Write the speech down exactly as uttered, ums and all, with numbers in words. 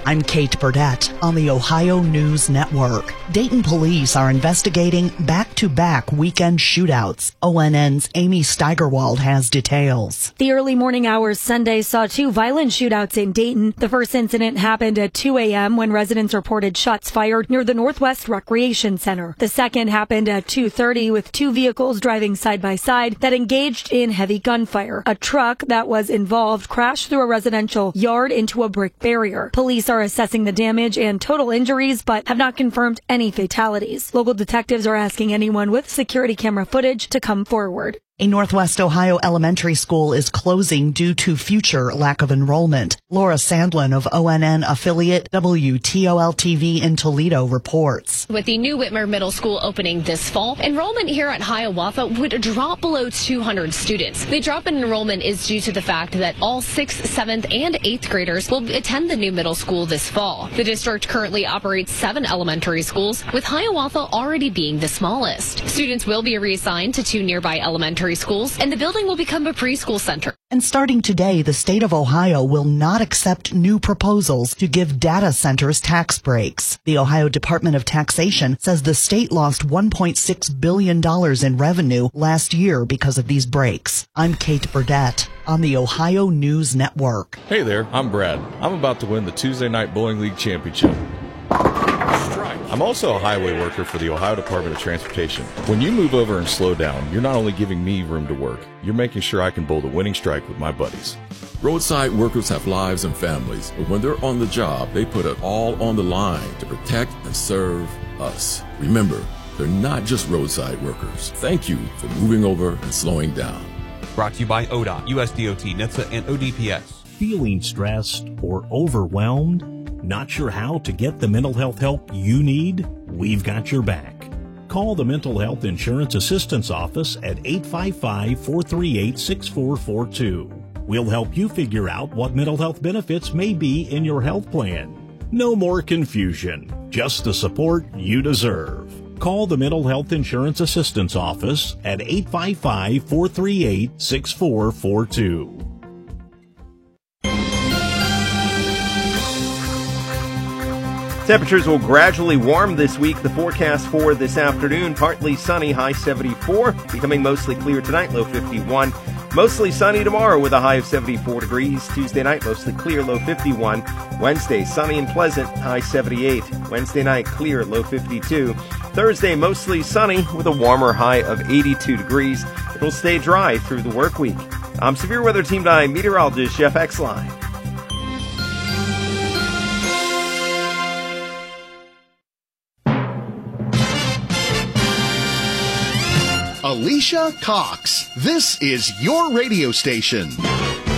I'm Kate Burdett on the Ohio News Network. Dayton police are investigating back-to-back weekend shootouts. O N N's Amy Steigerwald has details. The early morning hours Sunday saw two violent shootouts in Dayton. The first incident happened at two a.m. when residents reported shots fired near the Northwest Recreation Center. The second happened at two thirty with two vehicles driving side by side that engaged in heavy gunfire. A truck that was involved crashed through a residential yard into a brick barrier. Police are assessing the damage and total injuries, but have not confirmed any fatalities. Local detectives are asking anyone with security camera footage to come forward. A Northwest Ohio elementary school is closing due to future lack of enrollment. Laura Sandlin of O N N affiliate W T O L T V in Toledo reports. With the new Whitmer Middle School opening this fall, enrollment here at Hiawatha would drop below two hundred students. The drop in enrollment is due to the fact that all sixth, seventh, and eighth graders will attend the new middle school this fall. The district currently operates seven elementary schools, with Hiawatha already being the smallest. Students will be reassigned to two nearby elementary schools, and the building will become a preschool center. And starting today, the state of Ohio will not accept new proposals to give data centers tax breaks. The Ohio Department of Taxation says the state lost one point six billion dollars in revenue last year because of these breaks. I'm Kate Burdett on the Ohio News Network. Hey there, I'm Brad. I'm about to win the Tuesday Night Bowling League Championship. I'm also a highway worker for the Ohio Department of Transportation. When you move over and slow down, you're not only giving me room to work, you're making sure I can bowl the winning strike with my buddies. Roadside workers have lives and families, but when they're on the job, they put it all on the line to protect and serve us. Remember, they're not just roadside workers. Thank you for moving over and slowing down. Brought to you by O D O T, U S D O T, N H T S A, and O D P S. Feeling stressed or overwhelmed? Not sure how to get the mental health help you need? We've got your back. Call the Mental Health Insurance Assistance Office at eight five five, four three eight, six four four two. We'll help you figure out what mental health benefits may be in your health plan. No more confusion, just the support you deserve. Call the Mental Health Insurance Assistance Office at eight five five, four three eight, six four four two. Temperatures will gradually warm this week. The forecast for this afternoon, partly sunny, high seventy-four, becoming mostly clear tonight, low fifty-one. Mostly sunny tomorrow with a high of seventy-four degrees. Tuesday night, mostly clear, low fifty-one. Wednesday, sunny and pleasant, high seventy-eight. Wednesday night, clear, low fifty-two. Thursday, mostly sunny with a warmer high of eighty-two degrees. It'll stay dry through the work week. I'm Severe Weather Team nine meteorologist Jeff Exline. Alicia Cox. This is your radio station.